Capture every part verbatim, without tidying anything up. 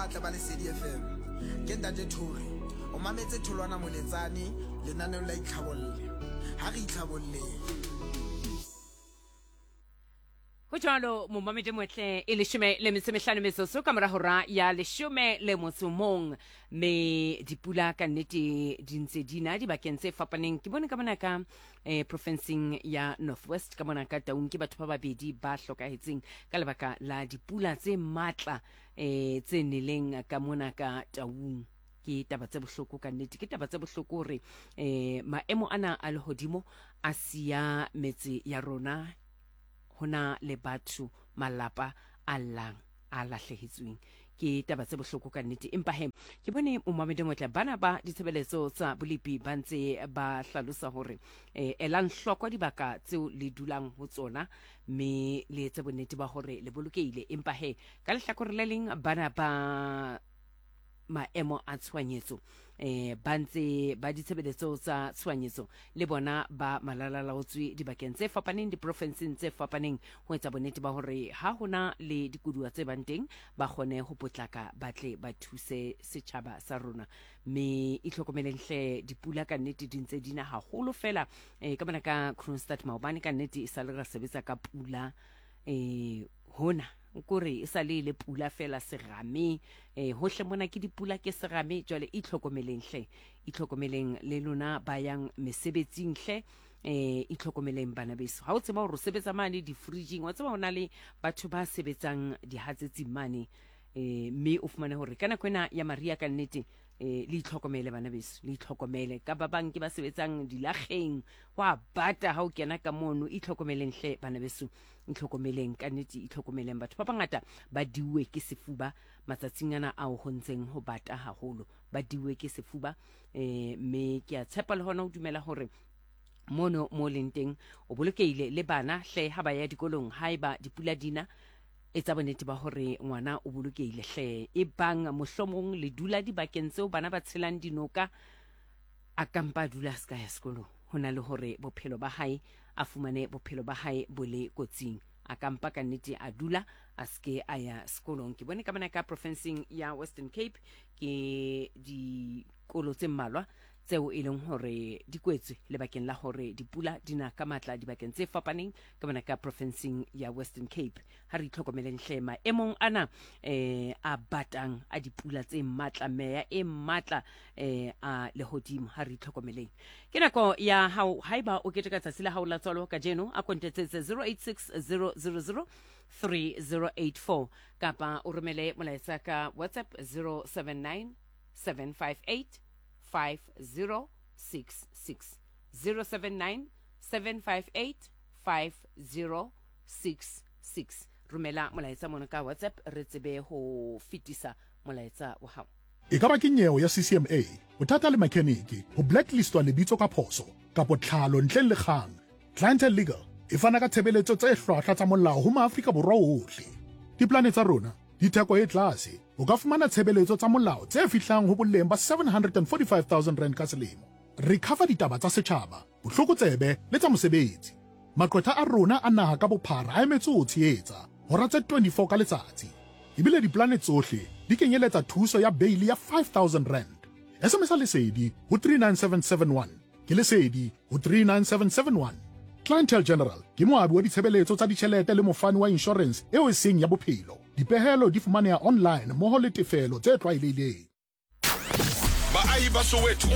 matla ba Lesedi F M ke ntate Thuri o mametse tholwana moletsane lenaneo la itlhabolle ha re itlhabolle Ho jalo mo mamete motle e leshome le mesemehlano mesoso ka mora hora ya leshome le motsomong me dipula ka nnete di ntse dina di bakeng tse fapaneng ke bone ka mona ka eh, provinceng ya Northwest ka mona ka Taung ke batho ba babedi ba hlokahetseng ka lebaka la dipula tse matla eh, tse neleng ka mona ka Taung ke taba tse bohloko ka nnete ke taba tse bohloko re eh, maemo ana a lehodimo a siya metse ya rona hona le batho malapa a lang a lahlehetsweng ke taba tse bohloko ka nnete empa he ke bone o mamede motle bana ba ditshebeletso tsa bolipi ba ntse ba hlalosa hore eh, elang hlokwa dibaka tseo le dulang ho tsona me le etse bonnete ba hore le bolokehile empa he ka lehlakore le leng bana ba maemo a tshwanyetso eh ba ntse ba ditshebeletso tsa tshwanyetso le bona ba malalalaotswe dibakeng tse fapaneng diprofenseng tse fapaneng ho etsa bonnete ba hore ha hona le dikuduwa tse bang teng ba kgone ho potlaka batle ba thuse setjhaba sa rona me itlhokomeleng hle dipula ka nnete di ntse dina haholo fela eh ka bona ka Kroonstad maobane ka nnete e sa le ra sebetsa ka pula eh hona kore e sa le le pula fela serame eh hohle mona ke dipula ke serame jwale itlhokomeleng hle itlhokomeleng le lona ba yang mesebetsing hle eh itlhokomeleng bana beso ha o tseba hore o sebetsa mane di fridging wa tseba hona le batho ba sebetsang di hatsetsing mane eh me o fumane hore kana kwena ya Maria ka nnete eh le itlhokomele bana beso le itlhokomele ka ba bang ke ba sebetsang dilageng wa bata ha o kena ka mono itlhokomeleng hle bana beso itlhokomeleng ka nnete itlhokomeleng batho ba bangata ba diwe ke sefuba matsatsing ana a ho ntseng ho bata haholo ba diwe ke sefuba eh me ke a tshepa le hona o dumela hore mono mo lenteng o bolokehile le bana hle ha ba ya dikolong haiba dipula dina etsa bonnete ba hore ngwana o bolokehile hle e bang mohlomong le dula di bakeng tseo bana ba tshelang dinoka a kampa dula ska ya sekolo hona le hore bophelo ba hae a fumane bophelo ba hae bole kotsing a kampa ka nnete a dula a ske a ya sekolong ke bone ka mona ka provinceng ya Western Cape ke di kolo tse mmalwa tseo e leng hore di kwetswe le bakeng la hore dipula dina ka matla di bakeng tse fapaneng ka mona ka provinceng ya Western Cape ha re itlhokomeleng hlema emong ana eh a batang a dipula tse matla meya e matla eh a lehodimo ha re itlhokomeleng ke nako ya hao haiba o keteka tsatsi la hao la tswalo ka jeno a kontetsetse zero eight six zero zero zero three zero eight four kapa o romele molaetsa ka WhatsApp zero seven nine seven five eight five zero six six zero seven nine seven five eight five zero six six rumela molaetsa mona ka WhatsApp re tsebe ho fitisa molaetsa wa hao e ka ba ke nyewe ya C C M A bothata le mechanic ho blacklistwa lebitso ka phoso kapo tlhalo ntle le kgang Clientele Legal e fana ka tshebeletso tse hlwahlwa tsa molao ho Maafrika Borwa ohle diplane tsa rona di theko e tlase o ka fumana tshebeletso tsa molao tse fihlang ho boleng ba seven hundred forty-five thousand rand ka selemo re cover ditaba tsa setjhaba bohlokotsebe le tsa mosebetsi maqwetha a rona a naha ka bophara a emetse ho tshehetsa hora tse twenty-four ka letsatsi ebile diplane tsohle di kenyeletsa thuso ya bail ya five thousand rand S M S a lesedi ho three nine seven seven one ke lesedi ho three nine seven seven one Clientele General ke moabi wa ditshebeletso tsa ditjhelete le mofani wa insurance eo e seng ya bophelo dipehelo di fumaneha online moho le tefelo tse tlwaelehileng baahi ba Soweto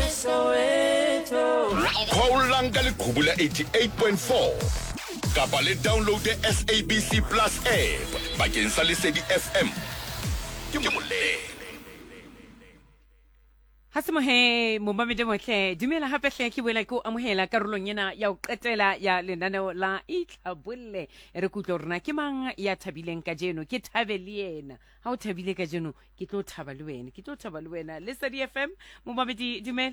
Khoulang ka leqhubu la eighty-eight point four kapa le download the S A B C Plus app bakeng sa Lesedi F M ke moleng Hasimohe momamede motle dumela hape hle ke boela ko amohela karolong yena ya o qetela ya lenaneo la itlhabolle re kutlo rena ke mang ya thabileng ka jeno ke thabele yena ha o thabile ka jeno ke tlo thaba le wena ke tlo thaba le wena Lesedi F M momamedi dumela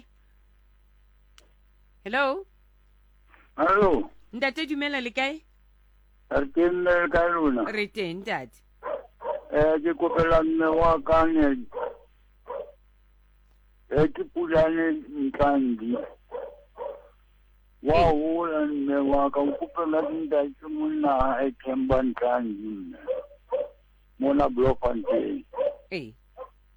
Hello Hello Ndate dumela le kae Re teng ka lona Re teng ntate eh ke kopela mme wa ka ne e ke pulane ntlandi wa hola mme wa ka o kopela dinda ke monna e Themba Ntlandi mona Bloemfontein eh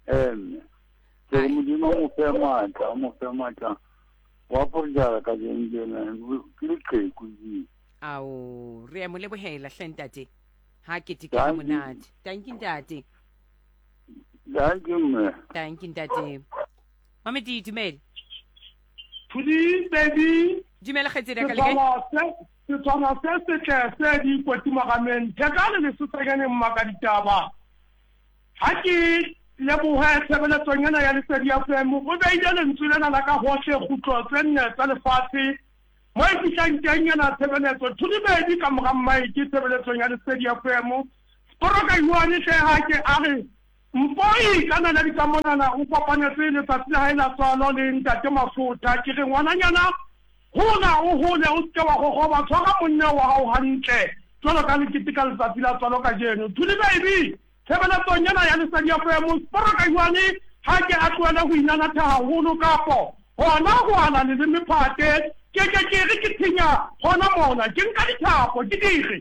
Em. Ke Hai. modimo mo fe matla, mo fe matla. Wa porjara ka jengena, ke leqheku di. Ao re a mo lebohela hle ntate ha keteke ha monate thank you ntate Thank you me. thank you ntate Mamedi dumela Thuli baby dumela kgetsedi ka le kae se tswana se se tle se di kweti magameng thekane le setsegane mmaka ditaba ha ke leboha tshebeletsonyana ya lesedi ya F M o beile lentswe lena la ka hohle kgutlo tse nne tsa lefatshe mo e fihlang teng yana tshebeletso thuli baby ka moga mmai ke tshebeletso ya lesedi ya F M sporoka yuane hle ha ke a re mpoi kana la dikamonana o kopanetse le tsatsi la haela tsalo le ntate mafutha ke re ngwananyana hola o hole o tsewa go goba tshwara monne wa hao hantle tsolo ka le kitika le tsatsi la tsalo ka jeno thuli baby tshebeletso nyana ya lesedi ya F M sporoka yuane ha ke a tloela go inana tha haholo kapo hona go ala le mephate ke ke ke re ke thinya hona mona ke nka dithapo ke dire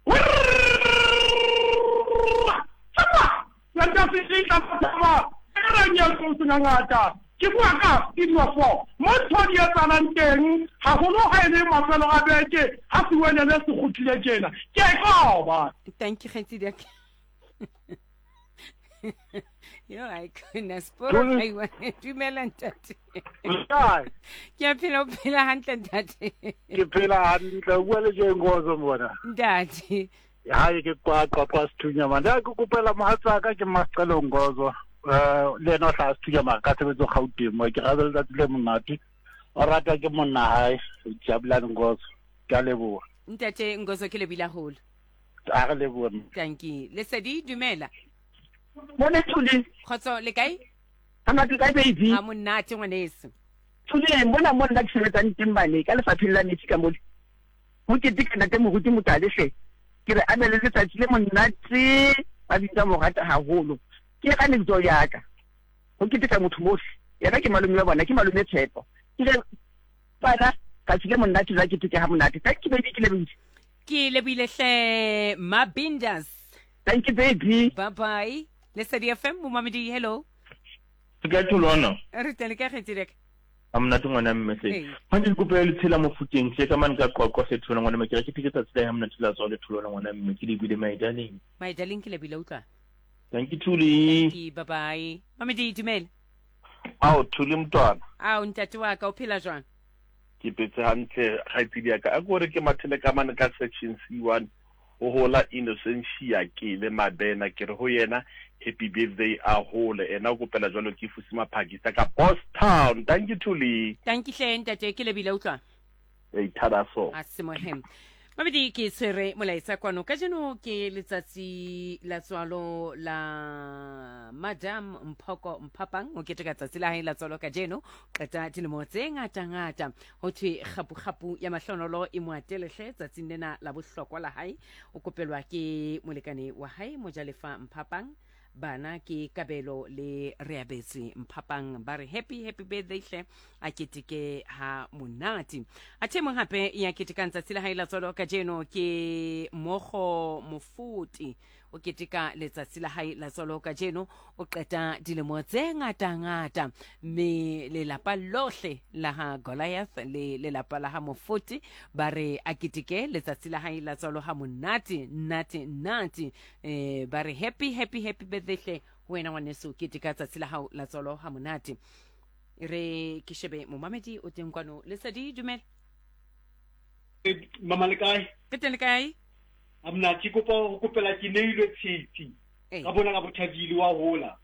Santa Fisika Fatama, Eranya Kusunangata, Kibuaka, Idwafo, Montonia Salanteng, Hahono Haile Masalo Abeke, Hasuena Lesu Hutlejena. Jacob! thank you kgetsedi yo I couldn't sporo ai wa dumela ntate Hai, ke a phela o phela hantle ntate ke phela hantle o bua le Jengozo mona. ntate Hai ke kwa kwa kwa Sethunya man. Da ke kopela mohatsaka ke Mascelo Ngozo. Eh le no hla Sethunya man ka tshebetso Gauteng mo ke rabela tsatsi le monate. O rata ke monna hae Jabulani Ngozo. Ke a leboha. ntate ngozo ke lebila holo A re leboha. thank you lesedi dumela Mone Thuli, khotso le kae hanga ke kae baby? ha monate ngwaneso Thuli mona mona ke sebetsang timbane ka lefapheng la metsi ka mole. Ho ke dikana te moruti motale hle. Ke re abele le tsatsi le monate ba bitsa mo rata haholo. Ke ka ntso ya ka. Ho ke dika motho mohle. Yena ke malome wa bona ke malome Tshepo. Ke re bana ka tsile monate la ke tike ha monate. Thank you baby ke lebile. ke lebile hle Mabindas Thank you baby. bye bye lesedi F M Mamedi hello Ke tholwana re tele ka kgetsedi amna tungwana mmese Hey. manje kupela le tshela mofuteng se ka man ka qoqo se thola ngwana mekere ke tiketsa tsela ya mna tshela tsole tholwana ngwana mme ke dibile my darling my darling ke lebile utla thank you Thuli ke bye bye Mamedi dumela Ao Thuli mntwana. a o ntate wa ka o phela jwang Ke petse hantle ga itse dia ka. A gore ke mathele ka man ka section C one. O hola Innocentia ke le Mabena ke re ho yena happy birthday a hole ena o kopela jwalo ke Fusima Phakisa ka Boss Town. Thank you Thuli. thank you hle ntate ke lebile utla E tharaso. a se mohem Mamedi ke tshwere molaetsa kwano ka jeno ke letsatsi la tswalo la Madam Mphoko Mphapang o keteka tsatsi la hae la tswalo ka jeno qeta dilemo tse ngata ngata ho thwe khapu khapu ya mahlonolo e moatelehle tsatsing lena la bohlokwa la hae o kopelwa ke molekane wa hae Mojalefa Mphapang bana ke Kabelo le Reabetse Mphapang ba re happy happy birthday hle a keteke ha monate a themo hape ya ketekang tsatsing la hae la tswalo ka jeno ke Mogo Mofuti o keteka letsatsi la hae la tswalo ka jeno o qeta dilemo tse ngata ngata me le lapa lohle la ha Goliath le le lapa la ha Mofuti ba re a keteke letsatsi la hae la tswalo ha monate nate nate eh ba re happy happy happy birthday hle wena ngwaneso keteka tsatsi la hao la tswalo ha monate re ke shebe Momamedi o teng kwano lesedi dumela Mama le kae? ke teng le kae Amna ke kopa go kopela ke neilwe tshitsi. Eh. Ka bona ga bothabile wa hola.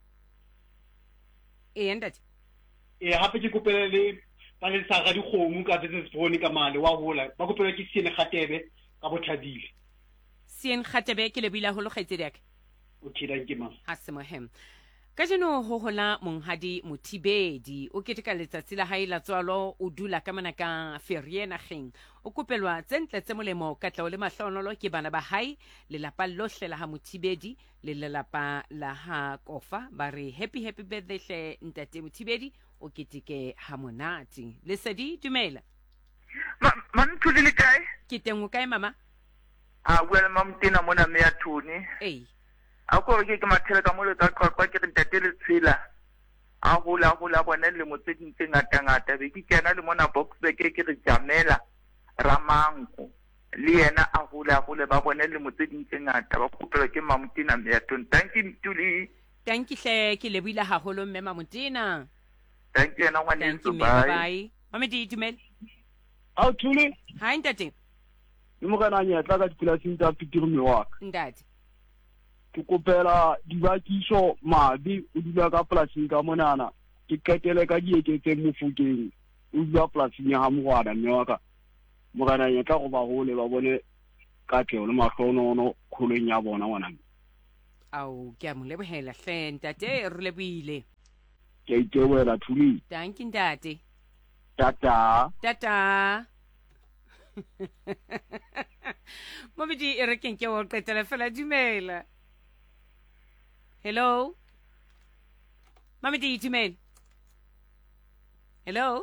e ndati E hape ke kopela le ba le sa ga dikgomo ka business phone ka male wa hola. Ba kopela ke sene gatebe ka bothabile. sien khatebe ke lebila ho lo kgaitsedi yaka O thida ke mama. ha se mohem ka jeno ho hola monghadi Mothibedi o keteka letsatsi la hae la tswalo o dula ka mana ka Feriena geng o kopelwa tsentle tse molemo ka tlo le mahlonolo ke bana ba hae le lapa lohle la ha Mothibedi le le lapa la ha Kofa ba re happy happy birthday hle ntate Mothibedi o keteke ha monate lesedi dumela Man Thuli le kae? ke teng o kae mama A buela mamtina mona me ya Thuni. ei A ko ke ke mathele ka mole ka kwa ke ntate le tshela a gola gola bona le mo tse ding tse ngata ngata be ke kena le mona Boksburg ke re Jamela Ramanko le yena a gola gole ba bona le mo tse ding tse ngata ba kopela ke Mamutina Meaton. Thank you Tuli. Thank you hle ke lebile haholo mme Mamutina. Thank you na ngwane Thank you bye. Bye. Mamedi Dumel. Au Tuli. Hi ntate. Ke mo kana nya tla ka dipolasing tsa Pitirumi wa ka. Ntate. Ke kopela dibakiso mabi o dula ka polasing ka monana. Ke ketele ka dieketse Mofokeng. O dula polasing ya ha mogwana mme wa ka. Mo kana nya tla go ba gole ba bone ka tleo le mahlonono kholong ya bona ngwana. Au ke a mo lebogela hle ntate re lebile. Ke itewela Tuli. Thank you ntate. Tata. Tata. Mamedi e re ke nke o qetela fela dumela. Hello. Mamedi Dumel. Hello.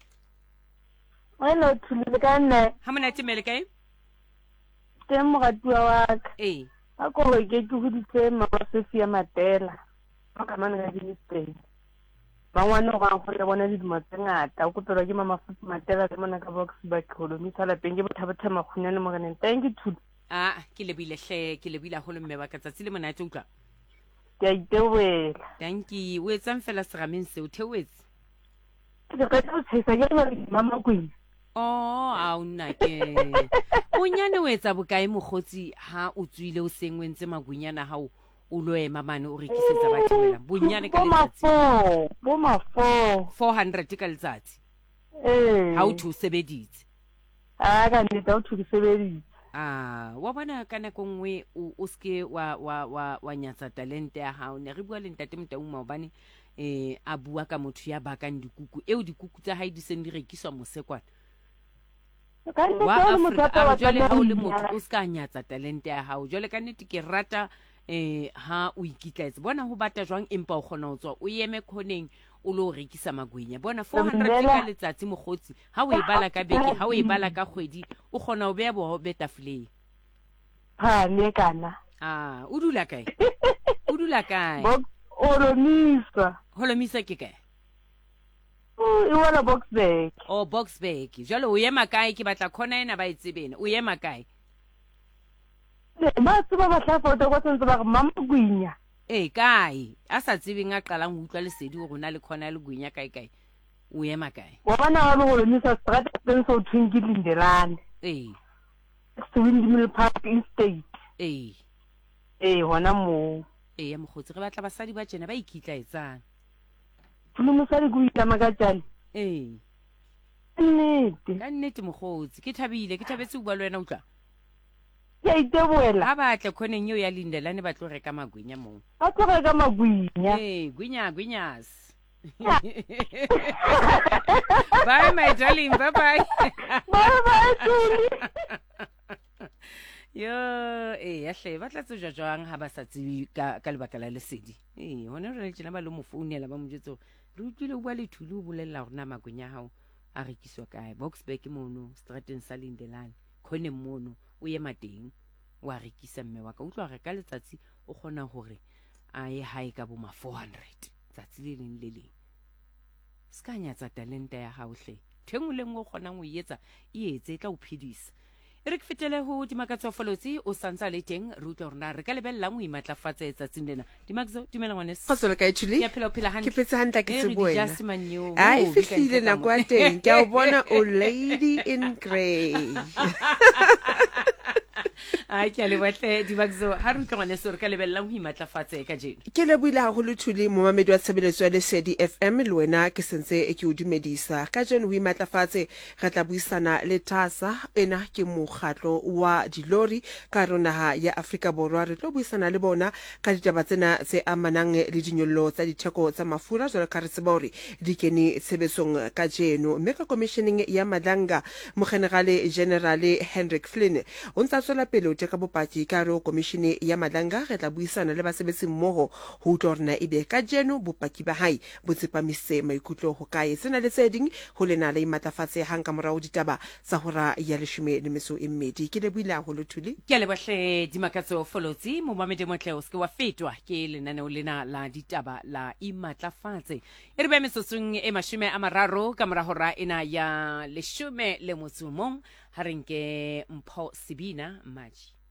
Hello Tuli ka nne. Ha mona Dumel kae? Ke mo gatua wa ka. Eh. A ko re ke ke huditse mama Sofia Matela. Ka kamana ga dinisteng. Ba ngwana ba go le bona di dimotse ngata o kopelwa ke mama Sofia Matela le mona ka Boksburg kholo mi sala penge bothabotha makhunyane mo ganeng. Thank you Tuli. Ah ke lebile hle ke lebile holo mme ba ka tsatsi le mona tse utlwa. Ke a itewela. Thank you. O etsang fela serameng se o theoetse. Ke ka tlo tshisa ke ba di mama Queen. Oh a una ke. O nyane o etsa bokae mogotsi ha o tswile o sengwentse magunyana ha o o lo ema mane o rekisetsa batho wena bonyane ka letsatsi bo ma four four hundred ka letsatsi eh ha o thu sebeditse a ka neta o thu sebeditse ah wa bona kana kongwe o ske wa wa wa wa nyatsa talente ya hao ne re bua le ntate Mtauma obane eh a bua ka motho ya bakang dikuku eo dikuku tsa hae di seng di rekiswa mosekwana wa Afrika jwale ha o le motho o ska nyatsa talente ya hao jwale ka nnete ke rata eh ha o ikitlaetse bona ho bata jwang empa o khona ho tswa o yeme khoneng o lo rekisa magwenya bona four hundred ka letsatsi mogotsi ha o e bala ka beke ha o e bala ka kgwedi o khona ho beya bo beta flay ha le kana ah o dula kae o dula kae Holomisa Holomisa ke kae o e wala Boksburg oh Boksburg jalo o yema kae ke batla khona ena ba itsebene o yema kae ba tseba ba tla foto kwa tsentse ba mama Gwinya eh kae a sa tsebeng a qalang ho utlwa lesedi ho rona le khona le Gwinya kae kae o yema kae wa bana ba lo Holomisa strata teng so Twingilindelane eh Windmill Park Estate eh eh hona mo eh ya mogotsi re batla basadi ba tsena ba ikitlaetsang Tuli mosadi go itama ka tsane eh nnete ka nnete mogotsi ke thabile ke thabetse o bua le wena utlwa ya iteboela ha ba tle khoneng yo ya Lindelane ba tlo reka magwenya mo a tlo reka magwenya eh gwinya gwinyas bye my darling bye bye bye bye Tuli yo eh ya hle ba tla tswa jwang ha ba sa tsi ka ka lebaka la lesedi eh hona re tsena ba lo mo founela ba mo jetso re utlwile o bua le Thulu o bolella rona magwenya hao a rekiswa kae Boksburg mono Stratton sa Lindelane khone mono o ye mateng wa rekisa mme wa ka utlwa re ka letsatsi o khona hore a ye hae ka bo ma four hundred tsatsi le leng le leng ska nyatsa talente ya hao hle thengwe o khona go yetsa e etse tla o phedisa re ke fetele ho dimakatso folotsi o santsa le teng re utlwa rona re ka lebella mo imatlafatsa tsatsing lena dimakatso dumela ngwane go tsole ka itshuli ya phela phela hantle ke petse hantla ke se buena a ai fihlile na kwa teng ke a bona o lady in grey ai ke le batle dimakatso ha re utlwa ngwane so re ka lebella mo imatlafatsa ka jeno ke le buile haholo thuli mo mamedi wa tshebeletso ya Lesedi F M le wena ke sentse e ke o dumedisa ka jeno o imatlafatse re tla buisana le Tasa ena ke mokgatlo wa dilori ka rona ya Afrika Borwa re tlo buisana le bona ka ditaba tsena tse amanang le dinyollo tsa ditheko tsa mafura jwalo ka re tsebori di kene tshebetsong ka jeno mme ka commissioning ya Madanga mo generale general Hendrik Flynn o ntse tswela pele ite ka bopaki ka re komishene ya Madanga re tla buisana le basebetsi mmogo ho utlwa rena ebe ka jeno bopaki ba hae bo tsepamise maikutlo ho kae sena le tse ding ho lena le imatlafatse hang ka morao ditaba sa hora ya leshome le metso e mmedi ke le buile ho lothuli ke le bohle dimakatso folotsi Momamedi Motle o se wa fetwa ke lenaneo lena la ditaba la imatlafatse e re be mesosung e mashome a mararo ka mora hora ena ya leshome le motso mong ha re nke Mpho Sibina Maji.